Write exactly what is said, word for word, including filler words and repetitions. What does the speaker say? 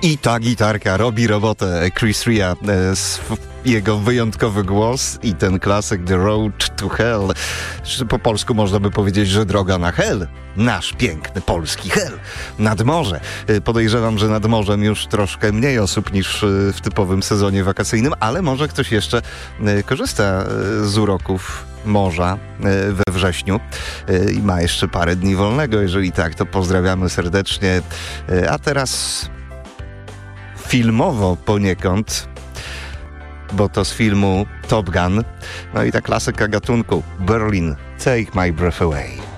I ta gitarka robi robotę. Chris Rea, jego wyjątkowy głos i ten klasyk The Road to Hell. Po polsku można by powiedzieć, że droga na hell. Nasz piękny polski hell. Nad morze. Podejrzewam, że nad morzem już troszkę mniej osób niż w typowym sezonie wakacyjnym, ale może ktoś jeszcze korzysta z uroków morza we wrześniu i ma jeszcze parę dni wolnego. Jeżeli tak, to pozdrawiamy serdecznie. A teraz filmowo poniekąd, bo to z filmu Top Gun. No i ta klasyka gatunku Berlin, Take My Breath Away.